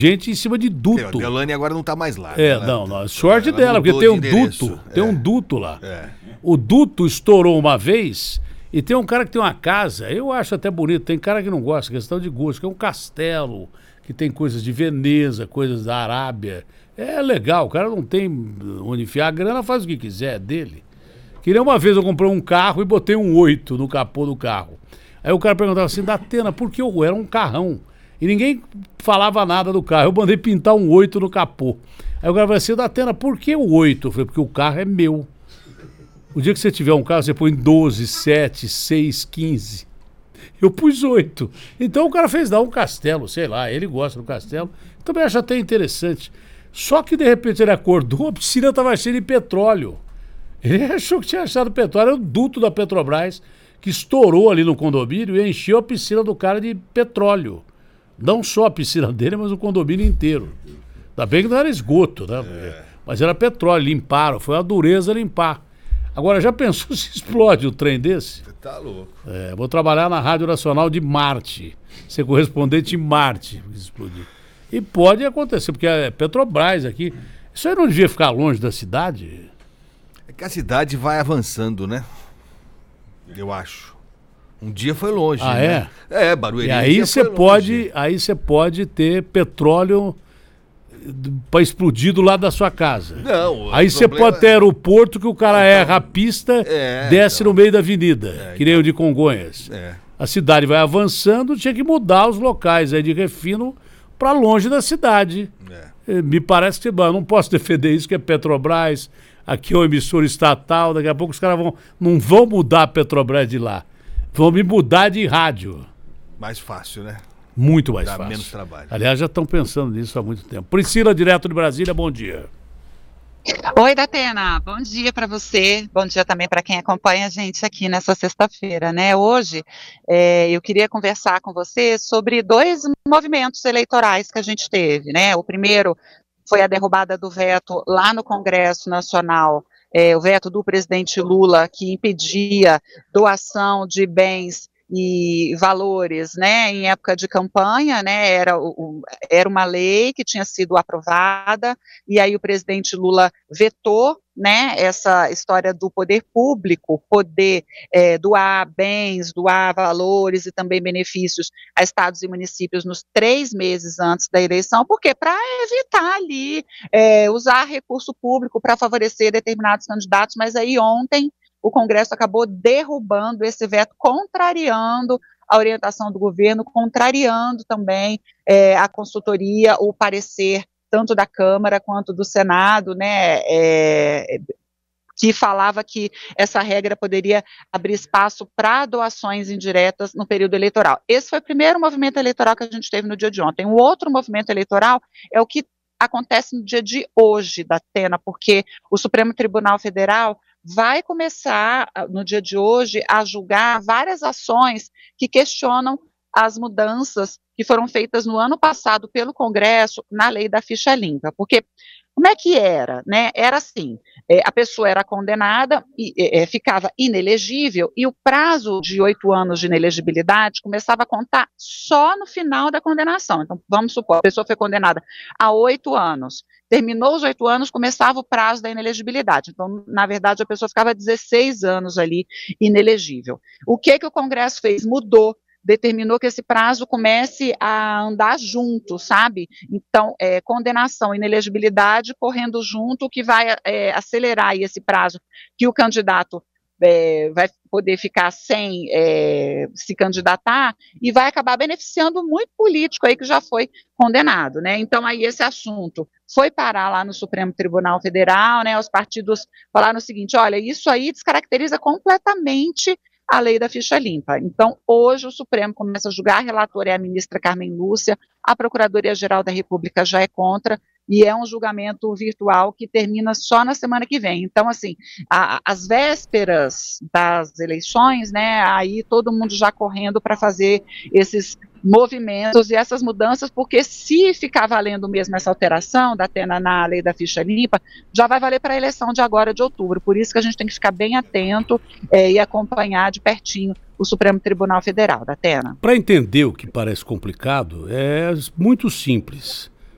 gente em cima de duto. A Deolane agora não tá mais lá. Não, sorte dela, porque tem um duto. Tem um duto lá. O duto estourou uma vez e tem um cara que tem uma casa, eu acho até bonito, tem cara que não gosta, questão de gosto, que é um castelo, que tem coisas de Veneza, coisas da Arábia. É legal, o cara não tem onde enfiar a grana, faz o que quiser, é dele. Que nem uma vez eu comprei um carro e botei um 8 no capô do carro. Aí o cara perguntava assim, Datena, por que era um carrão? E ninguém falava nada do carro. Eu mandei pintar um 8 no capô. Aí o cara falou assim, Datena, por que o 8? Eu falei, porque o carro é meu. O dia que você tiver um carro, você põe 12, 7, 6, 15. Eu pus 8. Então o cara fez dar um castelo, sei lá, ele gosta do castelo. Também acho até interessante. Só que de repente ele acordou, a piscina estava cheia de petróleo. Ele achou que tinha achado petróleo. Era o duto da Petrobras que estourou ali no condomínio e encheu a piscina do cara de petróleo. Não só a piscina dele, mas o condomínio inteiro. Ainda bem que não era esgoto, né? Mas era petróleo, limparam. Foi uma dureza limpar. Agora, já pensou se explode um trem desse? Você tá louco. Vou trabalhar na Rádio Nacional de Marte. Ser correspondente em Marte. Explodir. E pode acontecer, porque é Petrobras aqui. Isso aí não devia ficar longe da cidade? É que a cidade vai avançando, né? Eu acho. Um dia foi longe, né? Barueri. E aí você pode ter petróleo para explodir do lado da sua casa. Não. Aí você pode ter aeroporto que o cara erra a pista, desce no meio da avenida, que nem o de Congonhas. A cidade vai avançando, tinha que mudar os locais aí de refino para longe da cidade. Me parece que eu não posso defender isso, que é Petrobras, aqui é uma emissora estatal, daqui a pouco os caras não vão mudar a Petrobras de lá. Vão me mudar de rádio. Mais fácil, né? Muito mais Dá fácil. menos trabalho. Aliás, já estão pensando nisso há muito tempo. Priscila, direto de Brasília, bom dia. Oi, Datena, bom dia para você, bom dia também para quem acompanha a gente aqui nessa sexta-feira, né? Hoje eu queria conversar com você sobre dois movimentos eleitorais que a gente teve, né? O primeiro foi a derrubada do veto lá no Congresso Nacional, o veto do presidente Lula, que impedia doação de bens e valores, né, em época de campanha, né, era uma lei que tinha sido aprovada, e aí o presidente Lula vetou, né, essa história do poder público poder doar bens, doar valores e também benefícios a estados e municípios nos 3 meses antes da eleição, porque para evitar ali usar recurso público para favorecer determinados candidatos, mas aí ontem o Congresso acabou derrubando esse veto, contrariando a orientação do governo, contrariando também a consultoria, o parecer tanto da Câmara quanto do Senado, né, que falava que essa regra poderia abrir espaço para doações indiretas no período eleitoral. Esse foi o primeiro movimento eleitoral que a gente teve no dia de ontem. O outro movimento eleitoral é o que acontece no dia de hoje, Datena, porque o Supremo Tribunal Federal vai começar, no dia de hoje, a julgar várias ações que questionam as mudanças que foram feitas no ano passado pelo Congresso na lei da ficha limpa, porque como é que era, né? Era assim, a pessoa era condenada e ficava inelegível e o prazo de 8 anos de inelegibilidade começava a contar só no final da condenação. Então, vamos supor, a pessoa foi condenada a 8 anos, terminou os 8 anos, começava o prazo da inelegibilidade. Então, na verdade, a pessoa ficava 16 anos ali inelegível. O que o Congresso fez? Mudou. Determinou que esse prazo comece a andar junto, sabe? Então, condenação e inelegibilidade correndo junto, o que vai acelerar aí esse prazo que o candidato vai poder ficar sem se candidatar e vai acabar beneficiando muito político aí que já foi condenado, né? Então, aí esse assunto foi parar lá no Supremo Tribunal Federal, né? Os partidos falaram o seguinte, olha, isso aí descaracteriza completamente a lei da ficha limpa. Então, hoje o Supremo começa a julgar, a relatora é a ministra Carmen Lúcia, a Procuradoria-Geral da República já é contra, e é um julgamento virtual que termina só na semana que vem. Então, assim, às vésperas das eleições, né, aí todo mundo já correndo para fazer esses movimentos e essas mudanças, porque se ficar valendo mesmo essa alteração da Atena na lei da ficha limpa, já vai valer para a eleição de agora de outubro, por isso que a gente tem que ficar bem atento e acompanhar de pertinho o Supremo Tribunal Federal, da Atena. Para entender o que parece complicado, é muito simples.